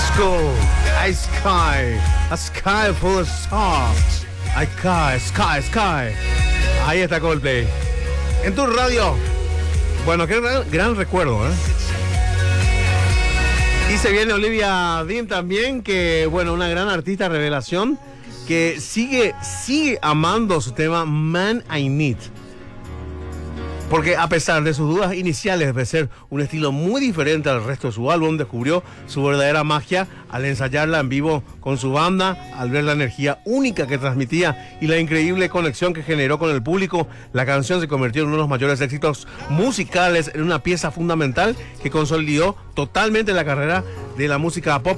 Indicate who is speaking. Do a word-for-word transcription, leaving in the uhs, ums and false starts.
Speaker 1: School, I Sky, a sky full of stars. I Sky, Sky, Sky. Ahí está Coldplay. En tu radio. Bueno, qué gran, gran recuerdo, ¿eh? Y se viene Olivia Dean también, que, bueno, una gran artista revelación, que sigue, sigue amando su tema Man I Need. Porque a pesar de sus dudas iniciales de ser un estilo muy diferente al resto de su álbum, descubrió su verdadera magia al ensayarla en vivo con su banda, al ver la energía única que transmitía y la increíble conexión que generó con el público. La canción se convirtió en uno de los mayores éxitos musicales, en una pieza fundamental que consolidó totalmente la carrera de la música pop